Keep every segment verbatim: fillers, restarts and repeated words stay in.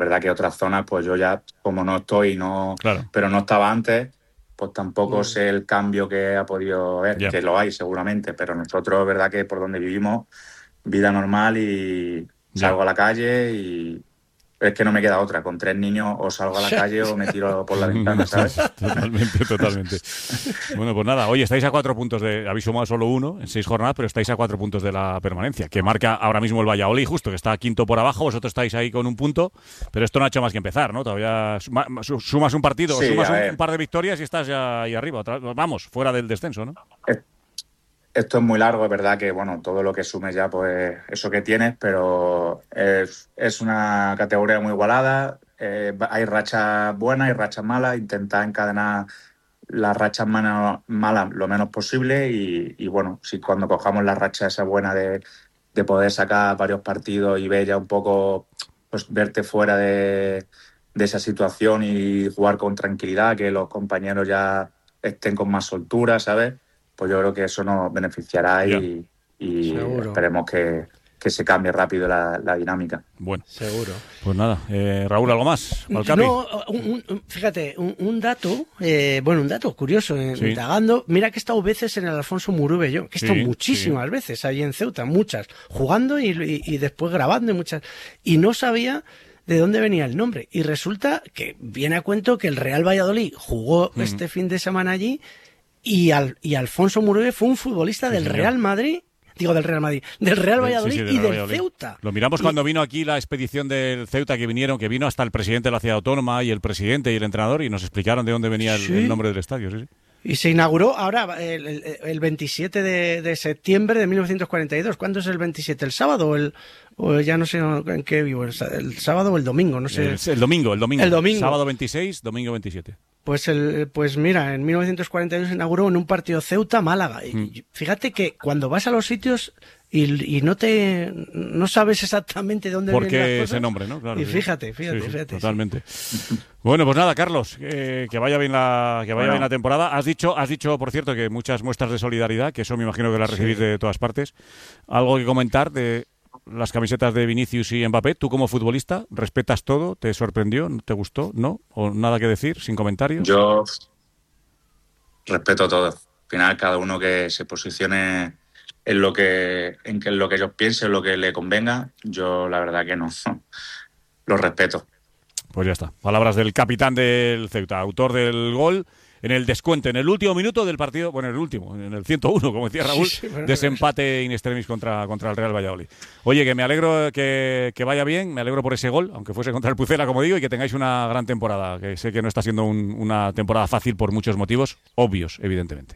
verdad que otras zonas, pues yo ya, como no estoy, no, claro. pero no estaba antes, pues tampoco mm. sé el cambio que ha podido haber, yeah. que lo hay seguramente, pero nosotros, verdad que por donde vivimos, vida normal y salgo yeah. a la calle y... Es que no me queda otra. Con tres niños o salgo a la calle o me tiro por la ventana, ¿sabes? Totalmente, totalmente. Bueno, pues nada. Oye, estáis a cuatro puntos de... Habéis sumado solo uno en seis jornadas, pero estáis a cuatro puntos de la permanencia, que marca ahora mismo el Valladolid, justo, que está quinto por abajo. Vosotros estáis ahí con un punto, pero esto no ha hecho más que empezar, ¿no? Todavía sumas un partido, sí, sumas un, un par de victorias y estás ya ahí arriba. Vamos, fuera del descenso, ¿no? Es... Esto es muy largo, es verdad que, bueno, todo lo que sumes ya, pues, eso que tienes, pero es, es una categoría muy igualada, eh, hay rachas buenas y rachas malas, intentar encadenar las rachas malas, malas lo menos posible y, y, bueno, si cuando cojamos la racha esa buena de, de poder sacar varios partidos y ver ya un poco, pues, verte fuera de, de esa situación y jugar con tranquilidad, que los compañeros ya estén con más soltura, ¿sabes? Pues yo creo que eso nos beneficiará y, y esperemos que, que se cambie rápido la, la dinámica. Bueno, seguro. Pues nada, eh, Raúl, ¿algo más? No, un, un, fíjate, un, un dato, eh, bueno, un dato curioso, eh, sí. indagando, mira que he estado veces en el Alfonso Murube yo, que he estado sí, muchísimas sí. veces ahí en Ceuta, muchas, jugando y, y, y después grabando y muchas, y no sabía de dónde venía el nombre, y resulta que viene a cuento que el Real Valladolid jugó mm. este fin de semana allí. Y, al, y Alfonso Murube fue un futbolista del sí, Real Madrid, digo del Real Madrid, del Real Valladolid sí, sí, del y Real del Valladolid. Ceuta. Lo miramos y... cuando vino aquí la expedición del Ceuta que vinieron, que vino hasta el presidente de la ciudad autónoma y el presidente y el entrenador y nos explicaron de dónde venía el, sí. el nombre del estadio. Sí, sí. Y se inauguró ahora el, el, el veintisiete de, de septiembre de mil novecientos cuarenta y dos. ¿Cuándo es el veintisiete? ¿El sábado o el...? O ya no sé en qué vivo, el sábado o el domingo, no sé. El, el domingo, el domingo. El domingo. Sábado veintiséis, domingo veintisiete. Pues el, pues mira, en mil novecientos cuarenta y dos se inauguró en un partido Ceuta-Málaga. Y mm. fíjate que cuando vas a los sitios y, y no te no sabes exactamente de dónde vienen las cosas. Porque ese nombre, ¿no? Claro, y sí. fíjate, fíjate, sí, sí, fíjate. Totalmente. Sí. Bueno, pues nada, Carlos, eh, que vaya bien la que vaya bueno. bien la temporada. Has dicho, has dicho, por cierto, que muchas muestras de solidaridad, que eso me imagino que las recibís sí. de todas partes. ¿Algo que comentar de las camisetas de Vinicius y Mbappé? Tú como futbolista, ¿respetas todo? ¿Te sorprendió? ¿Te gustó? ¿No? ¿O nada que decir? ¿Sin comentarios? Yo respeto todo. Al final, cada uno que se posicione en lo que en que en lo que ellos piensen, en lo que le convenga, yo la verdad que no. Lo respeto. Pues ya está. Palabras del capitán del Ceuta, autor del gol en el descuento, en el último minuto del partido, bueno, en el último, en el ciento uno, como decía Raúl, sí, sí, bueno, desempate in extremis contra, contra el Real Valladolid. Oye, que me alegro que, que vaya bien, me alegro por ese gol, aunque fuese contra el Pucela, como digo, y que tengáis una gran temporada, que sé que no está siendo un, una temporada fácil por muchos motivos, obvios, evidentemente.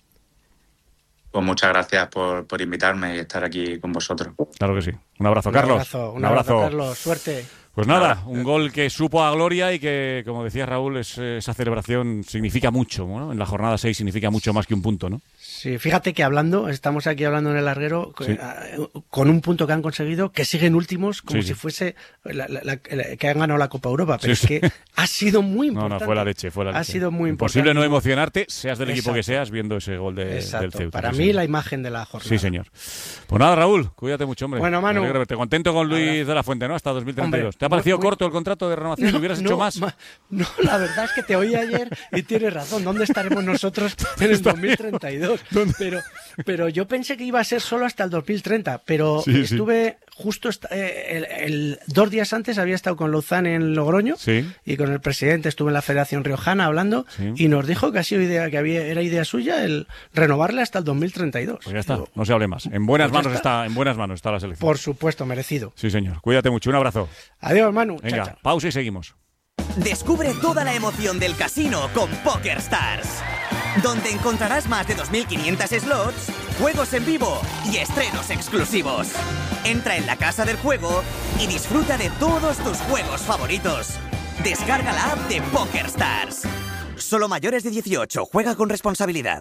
Pues muchas gracias por, por invitarme y estar aquí con vosotros. Claro que sí. Un abrazo, Carlos. Un abrazo, un abrazo, un abrazo. Carlos. Suerte. Pues nada, un gol que supo a gloria y que, como decía Raúl, es, esa celebración significa mucho, ¿no? En la jornada seis significa mucho más que un punto, ¿no? Sí, fíjate que hablando, estamos aquí hablando en el larguero, sí. con un punto que han conseguido, que siguen últimos, como sí, si sí. fuese la, la, la, que han ganado la Copa Europa, pero sí, es que sí. ha sido muy importante. No, no, fue la leche, fue la leche. Ha sido muy Imposible importante. no emocionarte, seas del Exacto. equipo que seas, viendo ese gol de, del Ceuta. Para sí, mí, señor. la imagen de la jornada. Sí, señor. Pues nada, Raúl, cuídate mucho, hombre. Bueno, Manu. Me alegro verte. Contento con Luis Ahora. de la Fuente, ¿no? Hasta dos mil treinta y dos. Hombre, ¿te ha parecido muy, corto el contrato de renovación? No, ¿Hubieras no, hecho más? Ma, no, la verdad es que te oí ayer y tienes razón. ¿Dónde estaremos nosotros en el dos mil treinta y dos? Pero, pero yo pensé que iba a ser solo hasta el dos mil treinta, pero sí, estuve sí. justo eh, el, el, dos días antes había estado con Lozán en Logroño sí. y con el presidente estuve en la Federación Riojana hablando sí. y nos dijo que ha sido idea, que había, era idea suya el renovarle hasta el dos mil treinta y dos. Pues ya está, no se hable más. En buenas pues manos está. está, en buenas manos está la selección. Por supuesto, merecido. Sí, señor. Cuídate mucho, un abrazo. Adiós, Manu. Venga, chao, chao. Pausa y seguimos. Descubre toda la emoción del casino con PokerStars, donde encontrarás más de dos mil quinientos slots, juegos en vivo y estrenos exclusivos. Entra en la casa del juego y disfruta de todos tus juegos favoritos. Descarga la app de PokerStars. Solo mayores de dieciocho. Juega con responsabilidad.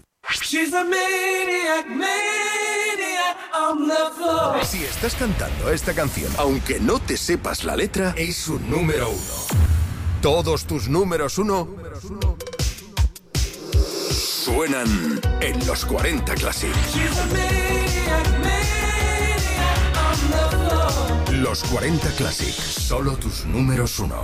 Maniac, maniac on the floor. Si estás cantando esta canción, aunque no te sepas la letra, es un número uno. Todos tus números uno suenan en los cuarenta Classic. Los cuarenta Classic, solo tus números uno.